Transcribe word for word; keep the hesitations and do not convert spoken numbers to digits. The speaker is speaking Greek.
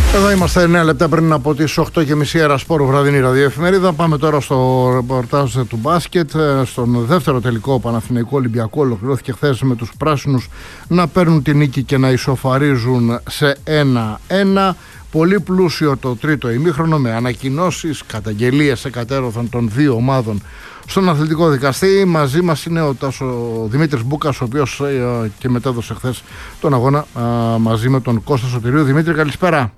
Εδώ είμαστε εννέα λεπτά πριν από τις οκτώ και μισή Ερασπόρου, βραδινή ραδιοεφημερίδα. Πάμε τώρα στο ρεπορτάζ του μπάσκετ. Στον δεύτερο τελικό Παναθηναϊκό Ολυμπιακό ολοκληρώθηκε χθες με τους πράσινους να παίρνουν την νίκη και να ισοφαρίζουν σε ένα ένα. Πολύ πλούσιο το τρίτο ημίχρονο με ανακοινώσεις, καταγγελίες εκατέρωθαν των δύο ομάδων στον αθλητικό δικαστή. Μαζί μας είναι ο, ο Δημήτρης Μπούκας, ο οποίος ε, και μετέδωσε χθες τον αγώνα ε, μαζί με τον Κώστα Σωτηρίου. Δημήτρη, καλησπέρα.